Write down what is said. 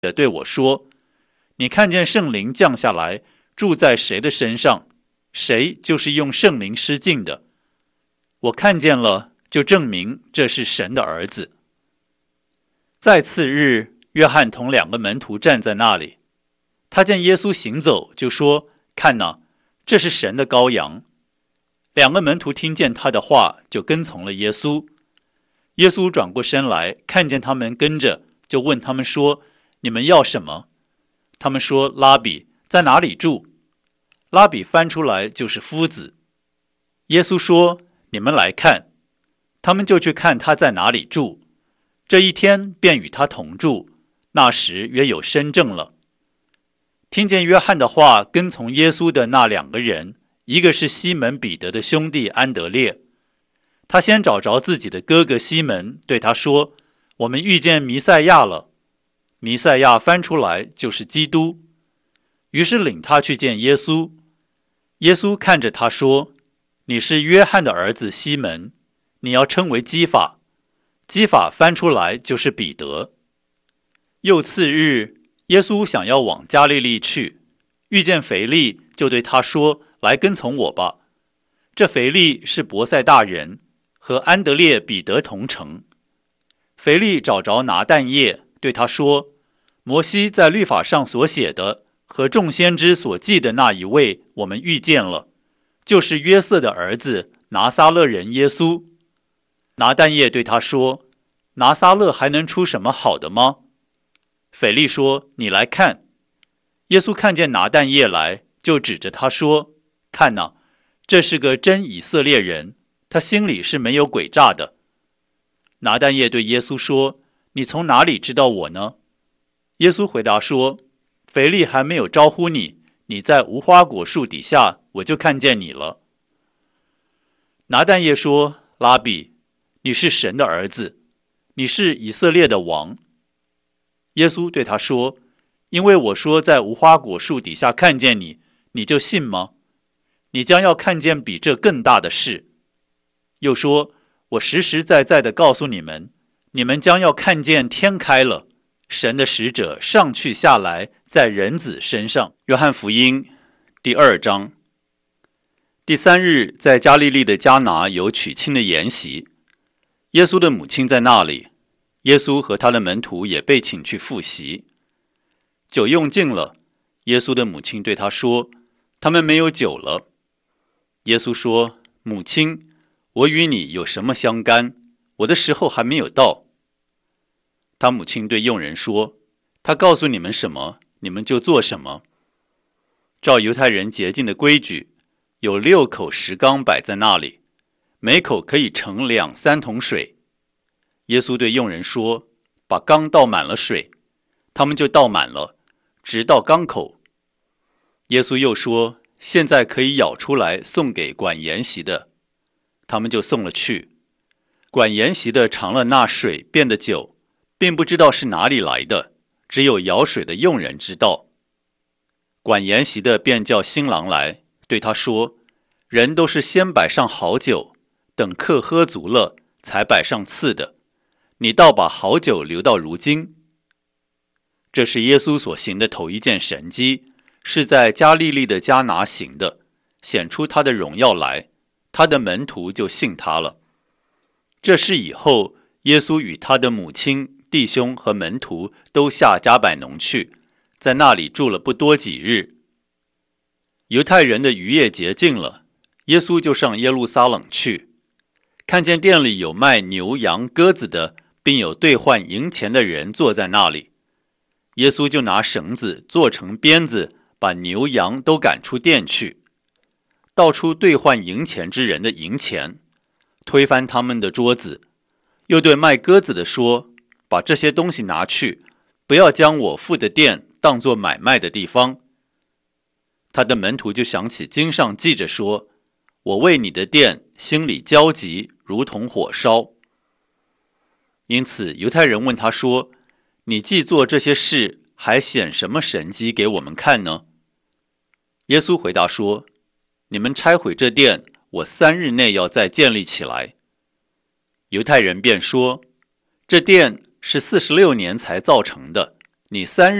的对我说：你看见圣灵降下来，住在谁的身上，谁就是用圣灵施浸的。我看见了，就证明这是神的儿子。再次日，约翰同2个门徒站在那里，他见耶稣行走，就说：看哪，这是神的羔羊。2个门徒听见他的话，就跟从了耶稣。耶稣转过身来，看见他们跟着，就问他们说：你们要什么？他们说：拉比，在哪里住？拉比翻出来就是夫子。耶稣说：你们来看。他们就去看他在哪里住。这一天便与他同住，那时约有申正了。听见约翰的话，跟从耶稣的那2个人，一个是西门彼得的兄弟安德烈。他先找着自己的哥哥西门，对他说：我们遇见弥赛亚了。弥赛亚翻出来就是基督。于是领他去见耶稣。耶稣看着他说：你是约翰的儿子西门，你要称为基法。基法翻出来就是彼得。又次日，耶稣想要往加利利去，遇见腓利，就对他说：来跟从我吧。这腓利是伯赛大人，和安德烈、彼得同城。腓利找着拿但业，对他说：摩西在律法上所写的和众先知所记的那一位，我们遇见了，就是约瑟的儿子拿撒勒人耶稣。拿但业对他说：拿撒勒还能出什么好的吗？腓利说：你来看。耶稣看见拿但业来，就指着他说：看哪，这是个真以色列人，他心里是没有诡诈的。拿但业对耶稣说：你从哪里知道我呢？耶稣回答说：腓利还没有招呼你，你在无花果树底下，我就看见你了。拿但业说：拉比，你是神的儿子，你是以色列的王。耶稣对他说：因为我说在无花果树底下看见你，你就信吗？你将要看见比这更大的事。又说：我实实在在的告诉你们，你们将要看见天开了，神的使者上去下来，在人子身上。约翰福音第2章。第3日，在加利利的迦拿有娶亲的筵席，耶稣的母亲在那里，耶稣和他的门徒也被请去赴席。酒用尽了，耶稣的母亲对他说：他们没有酒了。耶稣说：母亲，我与你有什么相干？我的时候还没有到。他母亲对佣人说：他告诉你们什么，你们就做什么。照犹太人洁净的规矩，有6口石缸摆在那里，每口可以盛2、3桶水。耶稣对佣人说：把缸倒满了水。他们就倒满了，直到缸口。耶稣又说：现在可以舀出来送给管筵席的。他们就送了去。管筵席的尝了那水变的酒，并不知道是哪里来的，只有舀水的佣人知道。管筵席的便叫新郎来，对他说：人都是先摆上好酒，等客喝足了，才摆上次的，你倒把好酒留到如今。这是耶稣所行的头一件神迹，是在加利利的迦拿行的，显出他的荣耀来，他的门徒就信他了。这事以后，耶稣与他的母亲、弟兄和门徒都下迦百农去，在那里住了不多几日。犹太人的逾越节近了，耶稣就上耶路撒冷去，看见店里有卖牛羊鸽子的，并有兑换银钱的人坐在那里。耶稣就拿绳子做成鞭子，把牛羊都赶出店去，倒出兑换银钱之人的银钱，推翻他们的桌子，又对卖鸽子的说：把这些东西拿去，不要将我父的店当作买卖的地方。他的门徒就想起经上记着说：我为你的店心里焦急，如同火烧。因此犹太人问他说：你既做这些事，还显什么神迹给我们看呢？耶稣回答说：你们拆毁这殿，我3日内要再建立起来。犹太人便说：这殿是46年才造成的， 你3